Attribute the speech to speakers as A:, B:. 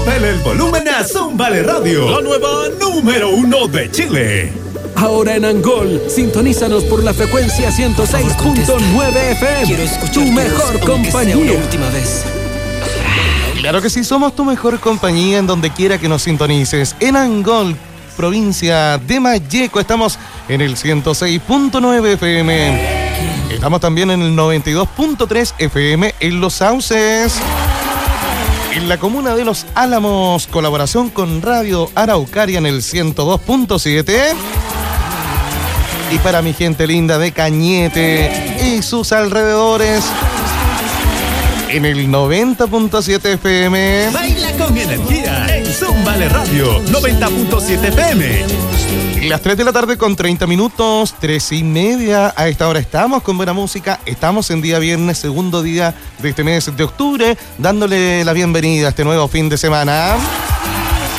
A: Súbele el volumen a Zúmbale Radio, la nueva número 1 de Chile.
B: Ahora en Angol, sintonízanos por la frecuencia 106.9 FM.
C: Quiero escuchar
B: tu mejor compañía.
C: Una última vez.
D: Claro que sí, somos tu mejor compañía en donde quiera que nos sintonices. En Angol, provincia de Malleco, estamos en el 106.9 FM. Estamos también en el 92.3 FM en Los Sauces. En la comuna de Los Álamos, colaboración con Radio Araucaria en el 102.7. Y para mi gente linda de Cañete y sus alrededores, en el 90.7 FM.
A: Baila con energía en Zúmbale Radio, 90.7 FM.
D: Las 3 de la tarde con 30 minutos, 3:30. A esta hora estamos con buena música. Estamos en día viernes, segundo día de este mes de octubre, dándole la bienvenida a este nuevo fin de semana.